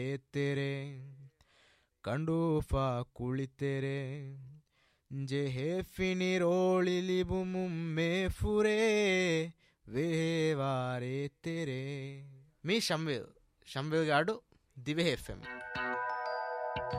तेरे ಕಂಡೂಫಾ ಕುಳಿತೆರೆ ಜೆಹೆ ಫಿನಿರೋಳಿಲಿಬು ಮುಮ್ಮೆ ಫುರೇ ವೇವಾರೆ ತೆರೆ. మీ షంవేల్ గాడు దివే ఎఫ్ఎం.